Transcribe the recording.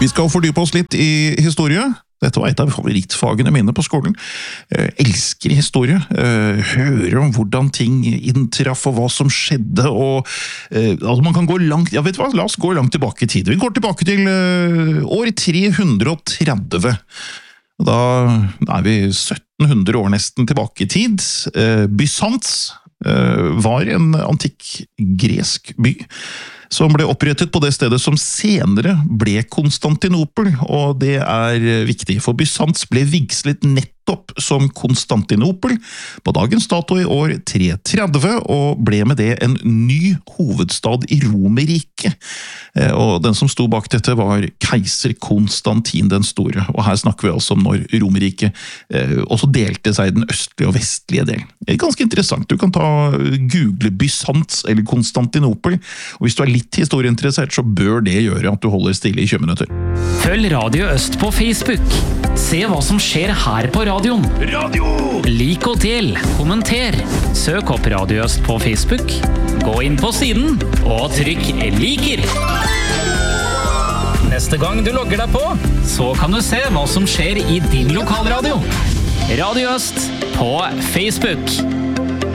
Vi skal fordype oss litt i historie. Dette var et av favorittfagene mine på skolen. Elsker historie. Hører om hvordan ting inntraff og hva som skjedde. Og altså man kan gå langt, ja vet du hva, la oss gå langt tilbake i tid. Vi går tilbake til år 330. Da er vi 1700 år nesten tilbake i tid. Bysants var en antikk gresk by som ble opprettet på det stedet som senere ble Konstantinopel, og det viktig, for Bysants ble vigslet nettopp som Konstantinopel på dagens dato i år 330, og ble med det en ny hovedstad i Romerriket. Og den som sto bak dette var keiser Konstantin den store, og her snakker vi altså om når Romerriket også delte seg i den østlige og vestlige delen. Det ganske interessant, du kan google Bysants eller Konstantinopel, og hvis du litt historieinteressert, så bør det gjøre at du holder stille i 20 minutter. Følg Radio Øst på Facebook. Se hva som skjer her på radioen. Lik og del, kommenter. Søk opp Radio Øst på Facebook. Gå inn på siden, og trykk liker. Neste gang du logger deg på, så kan du se hva som skjer i din lokalradio. Radio Øst på Facebook.